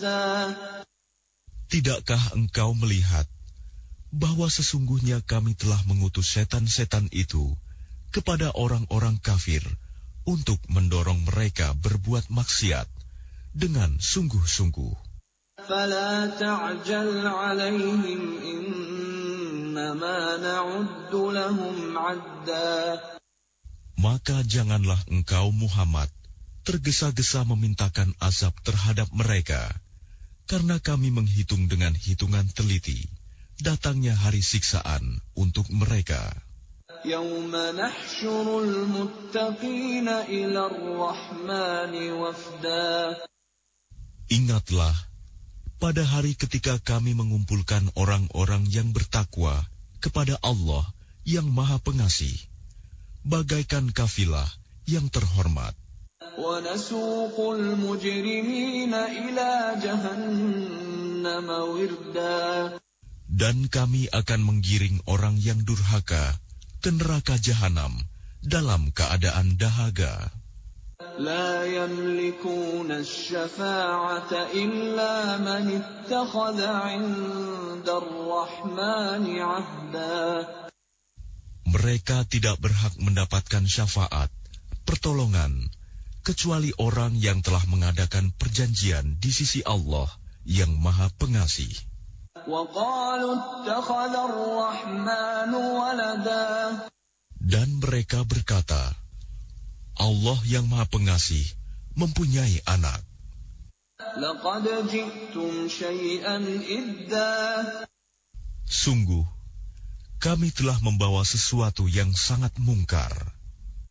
عزا Tidakkah engkau melihat bahwa sesungguhnya kami telah mengutus setan-setan itu kepada orang-orang kafir untuk mendorong mereka berbuat maksiat dengan sungguh-sungguh. فلا تعجل عليهم إنما نعد لهم عدا Maka janganlah engkau Muhammad tergesa-gesa memintakan azab terhadap mereka, karena kami menghitung dengan hitungan teliti datangnya hari siksaan untuk mereka. يوم نحشر المتقين إلى الرحمن وفدا Ingatlah, pada hari ketika kami mengumpulkan orang-orang yang bertakwa kepada Allah yang Maha Pengasih, bagaikan kafilah yang terhormat. ونسوق المجرمين إلى جهنم وردا Dan kami akan menggiring orang yang durhaka ke neraka jahanam dalam keadaan dahaga. لا يملكون الشفاعة إلا من اتخذ عند الرحمن عهدا Mereka tidak berhak mendapatkan syafaat, pertolongan, kecuali orang yang telah mengadakan perjanjian di sisi Allah yang Maha Pengasih. وقالوا اتخذ الرحمن ولدا Dan mereka berkata, Allah yang Maha Pengasih mempunyai anak. لقد جئتم شيئا إدا Sungguh, kami telah membawa sesuatu yang sangat mungkar.